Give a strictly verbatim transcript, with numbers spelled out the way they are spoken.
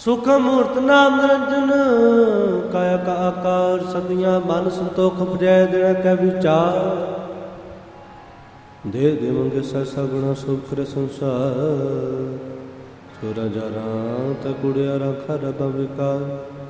ਸੁਖ ਮੂਰਤ ਨਾਮ ਨਿਰੰਜਨ ਕਾਇਆ ਕਾ ਆਕਾਰ ਸਦੀਆਂ ਮਨ ਸੰਤੋਖ ਭਜੈ ਦਿਨ ਕੈ ਵਿਚਾਰ ਦੇ ਦੇ ਮੰਗੇ ਸੈਸਾ ਗੁਣਾ ਸੁਖ ਕਰੇ ਸੰਸਾਰ ਸੁਰਾ ਜਰਾਂ ਤ ਕੁੜਿਆ ਰਾਖਾ ਰਬ ਵਿਕਾਰ